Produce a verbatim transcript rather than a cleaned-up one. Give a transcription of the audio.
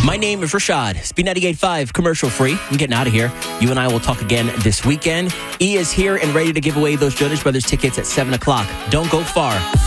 My name is Rashad. Speed ninety-eight point five, commercial free. I'm getting out of here. You and I will talk again this weekend. E is here and ready to give away those Jonas Brothers tickets at seven o'clock. Don't go far.